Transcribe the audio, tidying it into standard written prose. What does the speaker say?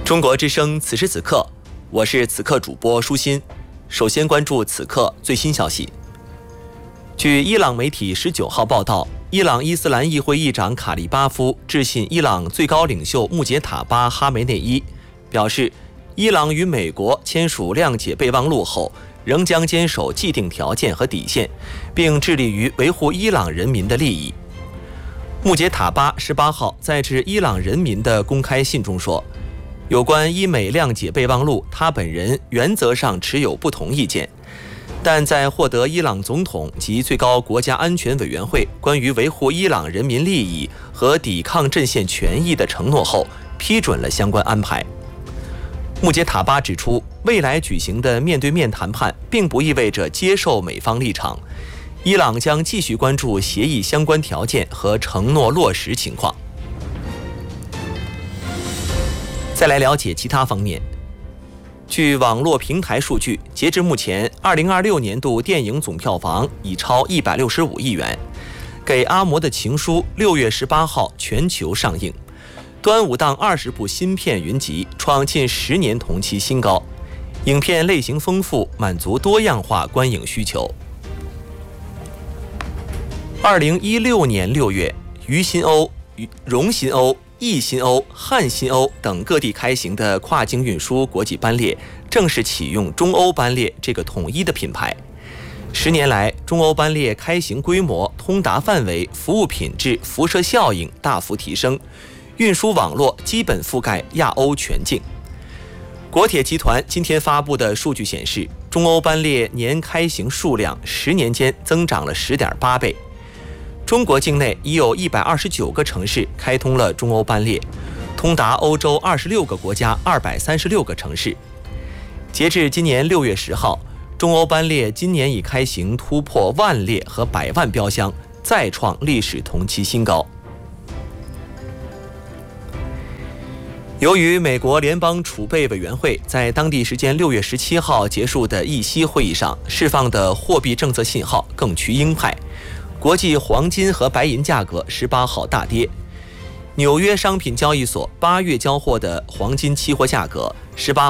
中国之声此时此刻，我是此刻主播舒心。首先关注此刻最新消息。据伊朗媒体19号报道，伊朗伊斯兰议会议长卡利巴夫致信伊朗最高领袖穆杰塔巴·哈梅内伊，表示伊朗与美国签署谅解备忘录后，仍将坚守既定条件和底线，并致力于维护伊朗人民的利益。穆杰塔巴18号在致伊朗人民的公开信中说，有关伊美谅解备忘录，他本人原则上持有不同意见，但在获得伊朗总统及最高国家安全委员会关于维护伊朗人民利益和抵抗阵线权益的承诺后，批准了相关安排。穆杰塔巴指出，未来举行的面对面谈判并不意味着接受美方立场，伊朗将继续关注协议相关条件和承诺落实情况。再来了解其他方面。据网络平台数据，截至目前，2026年度电影总票房已超165亿元。给阿嬷的情书6月18号全球上映，端午档20部新片云集，创近10年同期新高。影片类型丰富，满足多样化观影需求。2016年6月，渝新欧、蓉新欧、意新欧、汉新欧等各地开行的跨境运输国际班列正式启用中欧班列这个统一的品牌。10年来，中欧班列开行规模、通达范围、服务品质、辐射效应大幅提升，运输网络基本覆盖亚欧全境。国铁集团今天发布的数据显示，中欧班列年开行数量10年间增长了10.8倍。中国境内已有129个城市开通了中欧班列，通达欧洲26个国家236个城市。截至今年6月10号，中欧班列今年已开行突破万列和100万标箱，再创历史同期新高。由于美国联邦储备委员会在当地时间6月17号结束的议息会议上释放的货币政策信号更趋鹰派，国际黄金和白银价格18号大跌。纽约商品交易所8月交货的黄金期货价格18